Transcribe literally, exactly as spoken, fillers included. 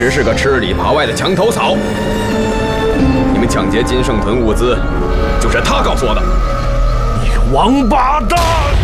只是个吃里扒外的墙头草。你们抢劫金圣屯物资，就是他告诉我的。 你个王八蛋！